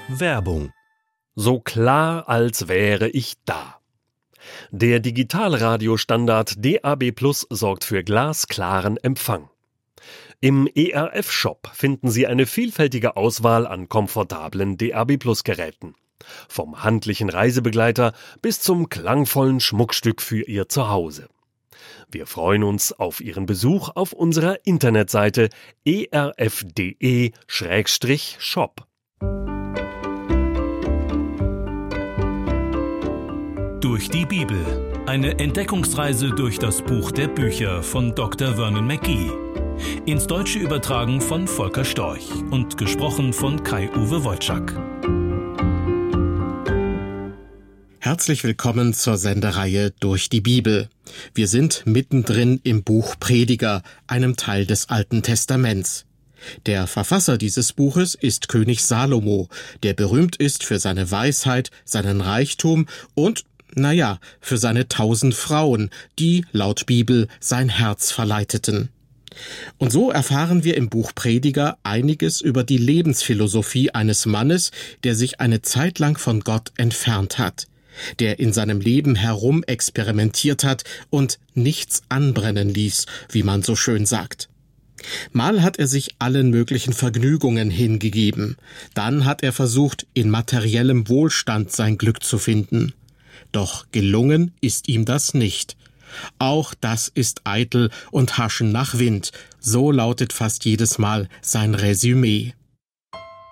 Werbung. So klar, als wäre ich da. Der Digitalradiostandard DAB+ sorgt für glasklaren Empfang. Im ERF-Shop finden Sie eine vielfältige Auswahl an komfortablen DAB+-Geräten. Vom handlichen Reisebegleiter bis zum klangvollen Schmuckstück für Ihr Zuhause. Wir freuen uns auf Ihren Besuch auf unserer Internetseite erf.de/shop. Durch die Bibel. Eine Entdeckungsreise durch das Buch der Bücher von Dr. Vernon Mackey. Ins Deutsche übertragen von Volker Storch und gesprochen von Kai-Uwe Wojczak. Herzlich willkommen zur Sendereihe Durch die Bibel. Wir sind mittendrin im Buch Prediger, einem Teil des Alten Testaments. Der Verfasser dieses Buches ist König Salomo, der berühmt ist für seine Weisheit, seinen Reichtum und für seine 1000 Frauen, die, laut Bibel, sein Herz verleiteten. Und so erfahren wir im Buch Prediger einiges über die Lebensphilosophie eines Mannes, der sich eine Zeit lang von Gott entfernt hat, der in seinem Leben herumexperimentiert hat und nichts anbrennen ließ, wie man so schön sagt. Mal hat er sich allen möglichen Vergnügungen hingegeben, dann hat er versucht, in materiellem Wohlstand sein Glück zu finden. Doch gelungen ist ihm das nicht. Auch das ist eitel und Haschen nach Wind, so lautet fast jedes Mal sein Resümee.